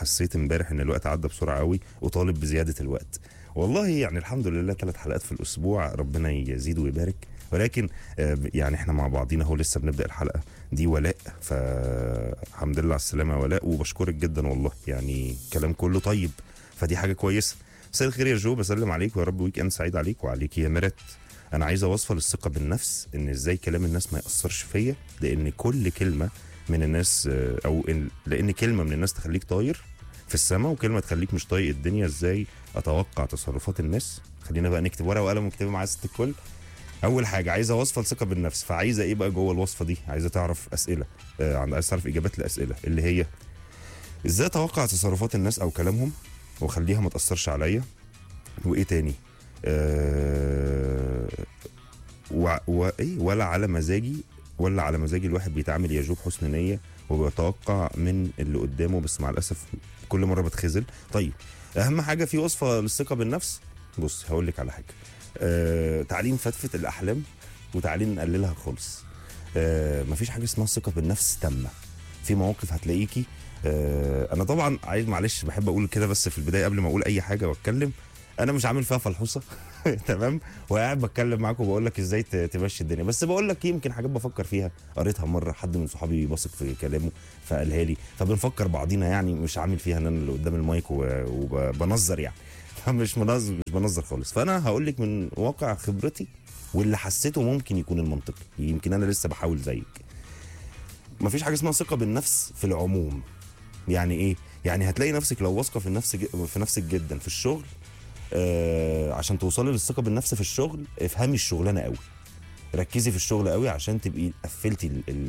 حسيت امبارح ان الوقت عدى بسرعه قوي وطالب بزياده الوقت. والله يعني الحمد لله 3 حلقات في الاسبوع، ربنا يزيد ويبارك. ولكن يعني احنا مع بعضينا اهو لسه بنبدا الحلقه دي. ولاء، فالحمد لله على السلامه يا ولاء، وبشكرك جدا والله، يعني كلام كله طيب، فدي حاجه كويسه. مساء الخير يا جو، بسلم عليك ويا رب ويك اند سعيد عليك وعليك يا ميرت. انا عايزه اوصل الثقه بالنفس، ان ازاي كلام الناس ما ياثرش فيا، لان كل كلمه من الناس لان كلمه من الناس تخليك طاير في السماء، وكلمه تخليك مش طايق الدنيا. ازاي اتوقع تصرفات الناس؟ خلينا بقى نكتب ورقه وقلم ونكتبها مع ست الكل. اول حاجه عايزه وصفه الثقه بالنفس، فعايزه ايه بقى جوه الوصفه دي؟ عايزه تعرف اسئله، عايزه تعرف اجابات الاسئله اللي هي ازاي اتوقع تصرفات الناس او كلامهم واخليها ما تاثرش عليا. وايه تاني؟ ولا على مزاجي، ولا على مزاجي الواحد بيتعامل يا جو بحسن نيه وبيتوقع من اللي قدامه، بس مع الاسف كل مره بتخزل. طيب اهم حاجه في وصفه للثقه بالنفس، بص هقول لك على حاجه. تعليم فتفت الاحلام، وتعليم نقللها خالص. مفيش حاجه اسمها ثقه بالنفس تامه. في مواقف هتلاقيكي انا طبعا عايز معلش بحب اقول كده، بس في البدايه قبل ما اقول اي حاجه واتكلم، انا مش عامل فيها فلحوصه تمام، وقاعد بتكلم معاك وبقول لك ازاي تمشي الدنيا، بس بقول لك يمكن حاجات بفكر فيها، قريتها مره، حد من صحابي بثق في كلامه فقالها لي، فبنفكر بعضينا يعني، مش عامل فيها ان انا اللي قدام المايك وبنظر يعني مش بنظر خالص. فانا هقول لك من واقع خبرتي واللي حسيته ممكن يكون المنطقي، يمكن انا لسه بحاول زيك. مفيش حاجه اسمها ثقه بالنفس في العموم. يعني ايه؟ يعني هتلاقي نفسك لو واثقه في نفسك جدا في الشغل، عشان توصلي للثقه بالنفس في الشغل افهمي الشغلانه قوي، ركزي في الشغل قوي عشان تبقي قفلتي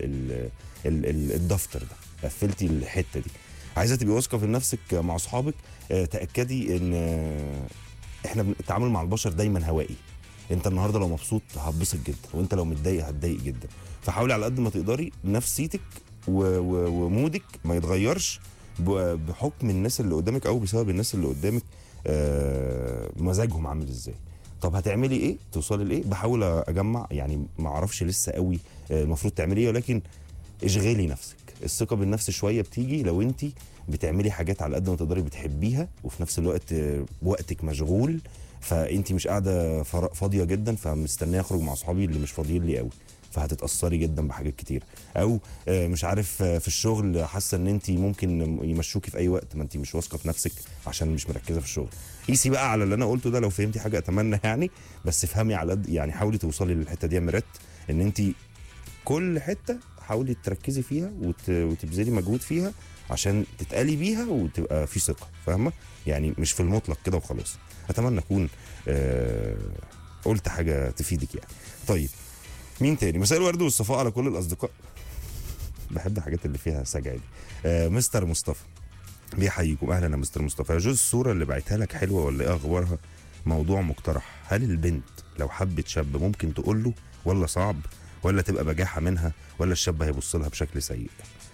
الدفتر ده، قفلتي الحته دي. عايزه تبقي واثقه في نفسك مع اصحابك، تاكدي ان احنا التعامل مع البشر دايما هوائي. انت النهارده لو مبسوط هتبسط جدا، وانت لو متضايق هتضايق جدا. فحاولي على قد ما تقدري نفسيتك ومودك ما يتغيرش بحكم الناس اللي قدامك او بسبب الناس اللي قدامك مزاجهم عامل ازاي. طب هتعملي ايه توصلي لايه؟ بحاول اجمع يعني، ما اعرفش لسه قوي المفروض تعملي ايه، ولكن اشغلي نفسك. الثقه بالنفس شويه بتيجي لو انت بتعملي حاجات على قد ما تقدري بتحبيها، وفي نفس الوقت وقتك مشغول، فانت مش قاعده فاضيه جدا فمستنيه اخرج مع اصحابي اللي مش فاضيين لي قوي، فهتتاثري جدا بحاجات كتير. او مش عارف في الشغل حاسه ان انت ممكن يمشوكي في اي وقت، ما انت مش واثقه في نفسك عشان مش مركزه في الشغل. قيسي بقى على اللي انا قلته ده، لو فهمتي حاجه اتمنى يعني، بس افهمي على قد يعني، حاولي توصلي للحته دي يا ميرات، ان انت كل حته حاولي تركزي فيها وتبذلي مجهود فيها عشان تتقالي بيها وتبقى في ثقه، فاهمه؟ يعني مش في المطلق كده وخلاص. اتمنى اكون قلت حاجه تفيدك يعني. طيب مين تاني؟ مساء الورد والصفاء على كل الاصدقاء. بحب الحاجات اللي فيها سجع دي. مستر مصطفى بيحييكم، اهلا يا مستر مصطفى. يا جوز الصوره اللي بعتها لك حلوه ولا ايه اخبارها؟ موضوع مقترح، هل البنت لو حبت شاب ممكن تقول له ولا صعب، ولا تبقى بجاحه منها، ولا الشاب هيبص لها بشكل سيء؟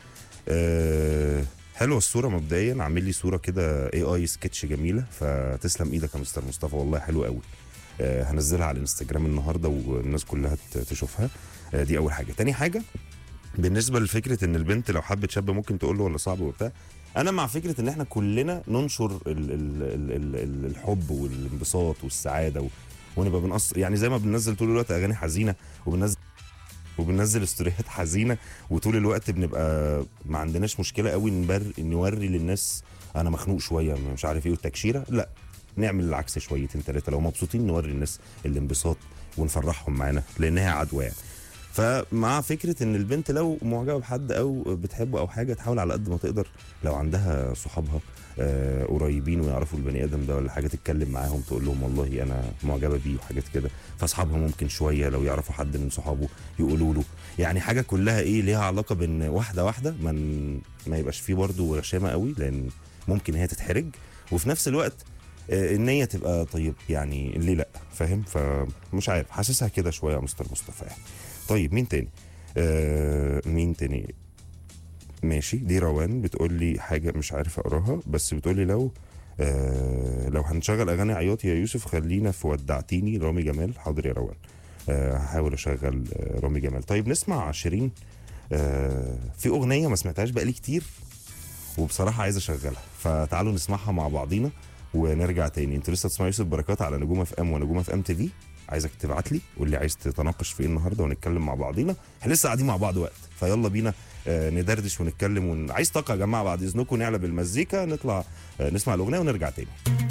حلوه الصوره مبدئيا، عامل لي صوره كده اي سكتش جميله، فتسلم ايدك يا مستر مصطفى والله حلوه قوي. هنزلها على الانستجرام النهارده والناس كلها تشوفها. دي اول حاجه. تاني حاجه، بالنسبه لفكره ان البنت لو حبت شاب ممكن تقول له ولا صعب وبتاع، انا مع فكره ان احنا كلنا ننشر الحب والانبساط والسعاده ونبقى بنقص يعني، زي ما بننزل طول الوقت اغاني حزينه وبننزل استوريات حزينه، وطول الوقت بنبقى ما عندناش مشكله قوي نوري للناس انا مخنوق شويه مش عارف ايه والتكشيره، لا نعمل العكس شويتين ثلاثه، لو مبسوطين نوري الناس الانبساط ونفرحهم معانا لانها عدوى يعني. فمع فكره ان البنت لو معجبه بحد او بتحبه او حاجه، تحاول على قد ما تقدر لو عندها صحابها قريبين ويعرفوا البني ادم ده ولا حاجه، تتكلم معاهم تقول لهم والله انا معجبه بيه وحاجات كده. فاصحابها ممكن شويه لو يعرفوا حد من صحابه يقولوا له، يعني حاجه كلها ايه ليها علاقه بان واحده ما يبقاش فيه برضه غشامه قوي، لان ممكن هي تتحرج، وفي نفس الوقت النيه تبقى طيب يعني، ليه لا؟ فاهم؟ فمش عارف، حاسسها كده شويه يا مستر مصطفى يعني. طيب مين تاني؟ مين تاني؟ ماشي، دي روان بتقول لي حاجه مش عارف اقراها، بس بتقول لي لو هنشغل اغاني عياط يا يوسف خلينا في ودعتيني رامي جمال. حاضر يا روان، هحاول اشغل رامي جمال. طيب نسمع شيرين. في اغنيه ما سمعتهاش بقالي كتير وبصراحه عايز اشغلها، فتعالوا نسمعها مع بعضينا ونرجع تاني. انتوا لسه بتسمعوا يوسف بركات على نجوم اف ام ونجوم اف ام تي في. عايزك تبعت لي قول لي عايز تتناقش في ايه النهارده ونتكلم مع بعضينا، احنا لسه قاعدين مع بعض وقت، فيلا بينا ندردش ونتكلم عايز طاقه يا جماعه بعد اذنكم، نعلى بالمزيكا نطلع نسمع الاغنيه ونرجع تاني.